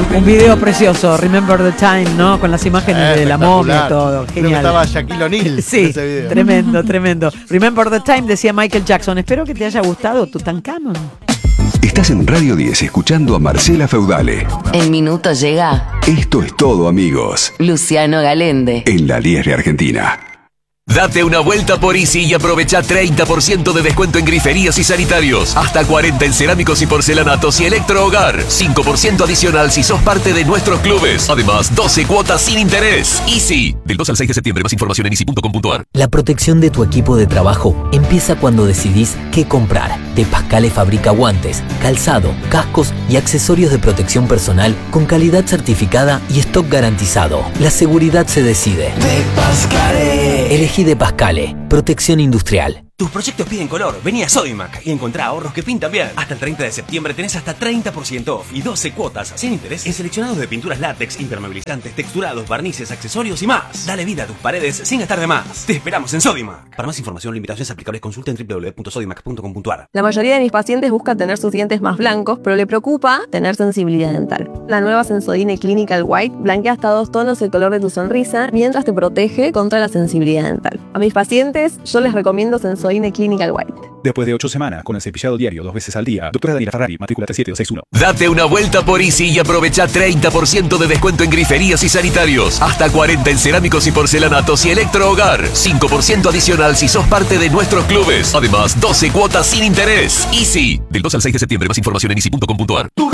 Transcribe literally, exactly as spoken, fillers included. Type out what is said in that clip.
Un video precioso, Remember the Time, ¿no? Con las imágenes de la momia y todo. Creo que Genial. estaba Shaquille O'Neal Sí, en ese video. tremendo, tremendo. Remember the Time, decía Michael Jackson. Espero que te haya gustado Tutankamón. Estás en Radio diez escuchando a Marcela Feudale. El minuto llega. Esto es todo, amigos. Luciano Galende. En la diez de Argentina. Date una vuelta por Easy y aprovecha treinta por ciento de descuento en griferías y sanitarios. Hasta cuarenta en cerámicos y porcelanatos y electrohogar. cinco por ciento adicional si sos parte de nuestros clubes. Además, doce cuotas sin interés. Easy. Del dos al seis de septiembre. Más información en easy punto com punto a r. La protección de tu equipo de trabajo empieza cuando decidís qué comprar. De Pascale fabrica guantes, calzado, cascos y accesorios de protección personal con calidad certificada y stock garantizado. La seguridad se decide. De Pascale. Elegí De Pascale. Protección industrial. Tus proyectos piden color. Vení a Sodimac y encontrá ahorros que pintan bien. Hasta el treinta de septiembre tenés hasta treinta por ciento off y doce cuotas sin interés en seleccionados de pinturas látex, impermeabilizantes, texturados, barnices, accesorios y más. Dale vida a tus paredes sin gastar de más. Te esperamos en Sodimac. Para más información o limitaciones aplicables, consulta en doble u doble u doble u punto sodimac punto com punto a r. La mayoría de mis pacientes busca tener sus dientes más blancos, pero le preocupa tener sensibilidad dental. La nueva Sensodyne Clinical White blanquea hasta dos tonos el color de tu sonrisa mientras te protege contra la sensibilidad dental. A mis pacientes yo les recomiendo Sensodyne Clinical White. Después de ocho semanas con el cepillado diario dos veces al día, doctora Daniela Ferrari, matrícula tres siete dos seis uno. Date una vuelta por Easy y aprovecha treinta por ciento de descuento en griferías y sanitarios. Hasta cuarenta en cerámicos y porcelanatos y electrohogar. cinco por ciento adicional si sos parte de nuestros clubes. Además, doce cuotas sin interés. Easy. Del dos al seis de septiembre. Más información en easy punto com punto a r.